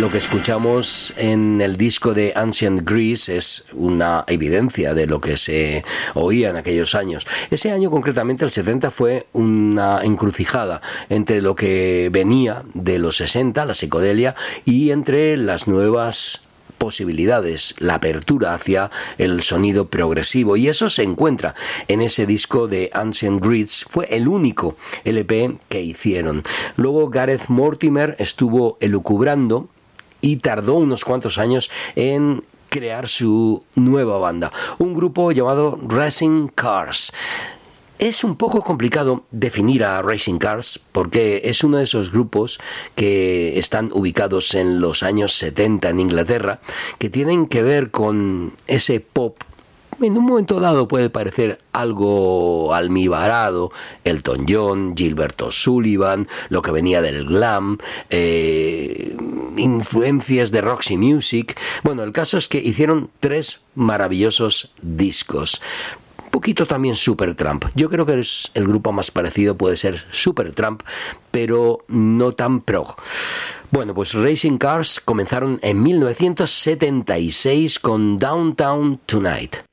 lo que escuchamos en el disco de Ancient Greece es una evidencia de lo que se oía en aquellos años. Ese año, concretamente el 70, fue una encrucijada entre lo que venía de los 60, la psicodelia, y entre las nuevas posibilidades, la apertura hacia el sonido progresivo, y eso se encuentra en ese disco de Ancient Greece. Fue el único LP que hicieron. Luego Gareth Mortimer estuvo elucubrando y tardó unos cuantos años en crear su nueva banda, un grupo llamado Racing Cars. Es un poco complicado definir a Racing Cars porque es uno de esos grupos que están ubicados en los años 70 en Inglaterra, que tienen que ver con ese pop. En un momento dado puede parecer algo almibarado, Elton John, Gilbert O'Sullivan, lo que venía del glam, influencias de Roxy Music. Bueno, el caso es que hicieron 3 maravillosos discos. Un poquito también Supertramp. Yo creo que es el grupo más parecido, puede ser Supertramp, pero no tan prog. Bueno, pues Racing Cars comenzaron en 1976 con Downtown Tonight.